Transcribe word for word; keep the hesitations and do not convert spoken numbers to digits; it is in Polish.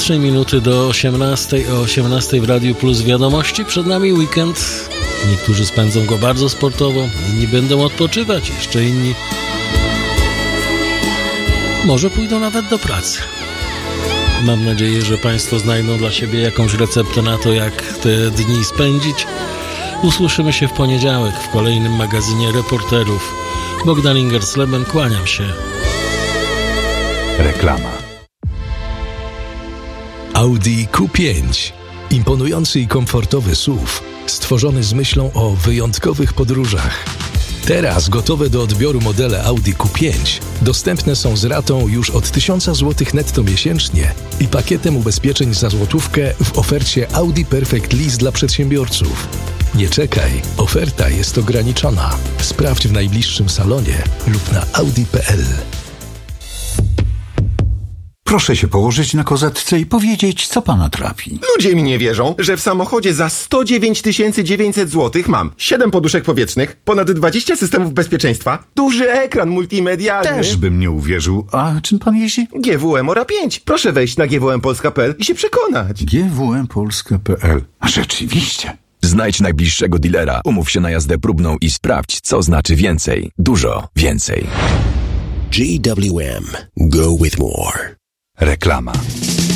trzy minuty do osiemnastej, o osiemnastej w Radiu Plus wiadomości. Przed nami weekend. Niektórzy spędzą go bardzo sportowo, inni będą odpoczywać, jeszcze inni może pójdą nawet do pracy. Mam nadzieję, że Państwo znajdą dla siebie jakąś receptę na to, jak te dni spędzić. Usłyszymy się w poniedziałek w kolejnym magazynie reporterów. Bogdan Ingersleben, kłaniam się. Reklama. Audi Q pięć. Imponujący i komfortowy S U V, stworzony z myślą o wyjątkowych podróżach. Teraz gotowe do odbioru modele Audi Q pięć dostępne są z ratą już od tysiąc złotych netto miesięcznie i pakietem ubezpieczeń za złotówkę w ofercie Audi Perfect Lease dla przedsiębiorców. Nie czekaj, oferta jest ograniczona. Sprawdź w najbliższym salonie lub na audi kropka p l. Proszę się położyć na kozetce i powiedzieć, co pana trapi. Ludzie mi nie wierzą, że w samochodzie za sto dziewięć tysięcy dziewięćset złotych mam siedem poduszek powietrznych, ponad dwadzieścia systemów bezpieczeństwa, duży ekran multimedialny. Też bym nie uwierzył. A czym pan jeździ? G W M Ora pięć. Proszę wejść na g w m polska kropka p l i się przekonać. g w m polska kropka p l. A rzeczywiście. Znajdź najbliższego dealera, umów się na jazdę próbną i sprawdź, co znaczy więcej. Dużo więcej. G W M. Go with more. Reklama.